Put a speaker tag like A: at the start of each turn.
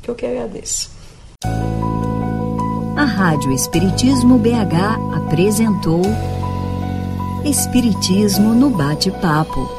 A: que eu que agradeço.
B: A Rádio Espiritismo BH apresentou Espiritismo no Bate-Papo.